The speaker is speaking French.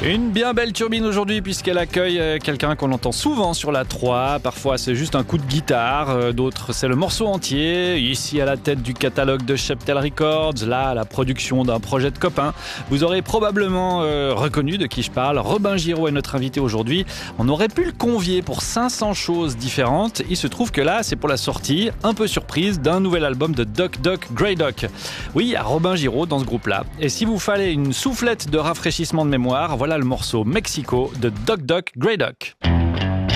Une bien belle turbine aujourd'hui puisqu'elle accueille quelqu'un qu'on entend souvent sur la 3. Parfois c'est juste un coup de guitare, d'autres c'est le morceau entier. Ici à la tête du catalogue de Cheptel Records, là à la production d'un projet de copain. Vous aurez probablement reconnu de qui je parle. Robin Giraud est notre invité aujourd'hui. On aurait pu le convier pour 500 choses différentes. Il se trouve que là c'est pour la sortie, un peu surprise, d'un nouvel album de Doc Doc Grey Doc. Oui, il y a Robin Giraud dans ce groupe-là. Et si vous fallait une soufflette de rafraîchissement de mémoire, voilà le morceau Mexico de Doc Doc Grey Doc.